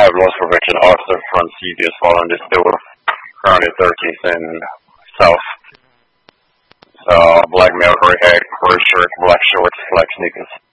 5, loss prevention officer from CVS following this door. Currently 13th and South. Black male, gray hair, gray shirt, black shorts, black sneakers.